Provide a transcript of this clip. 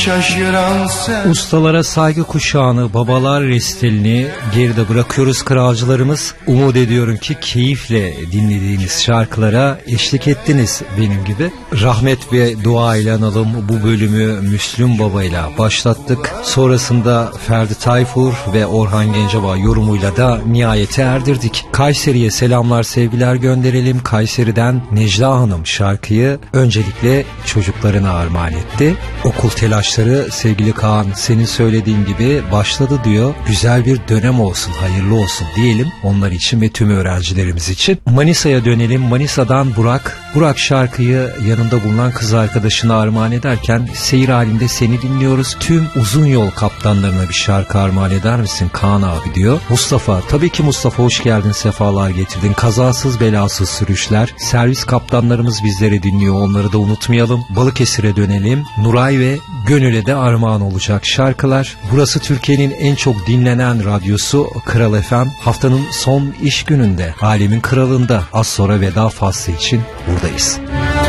şaşıran sen. Ustalara saygı kuşağını, babalar restelini geride bırakıyoruz kralcılarımız. Umut ediyorum ki keyifle dinlediğiniz şarkılara eşlik ettiniz benim gibi. Rahmet ve dua ile analım bu bölümü Müslüm Baba ile başlattık. Sonrasında Ferdi Tayfur ve Orhan Gencebay yorumuyla da nihayete erdirdik. Kayseri'ye selamlar, sevgiler gönderelim. Kayseri'den Necla Hanım şarkıyı öncelikle çocuklarına armağan etti. Okul telaşları sevgili Kaan senin söylediğin gibi başladı diyor. Güzel bir dönem olsun, hayırlı olsun diyelim onlar için ve tüm öğrencilerimiz için. Manisa'ya dönelim. Manisa'dan Burak. Burak şarkıyı yanında bulunan kız arkadaşına armağan ederken seyir halinde seni dinliyoruz. Tüm uzun yol kaptanlarına bir şarkı armağan eder misin Kaan abi diyor. Mustafa, tabii ki Mustafa, hoş geldin, sefalar getirdin. Kazasız belasız sürüşler. Servis kaptanlarımız bizleri dinliyor, onları da unutmayalım. Balıkesir'e dönelim. Nuray ve Gönül'e de armağan olacak şarkılar. Burası Türkiye'nin en çok dinlenen radyosu Kral FM. Haftanın son iş gününde, alemin kralında az sonra veda faslı için buradayız.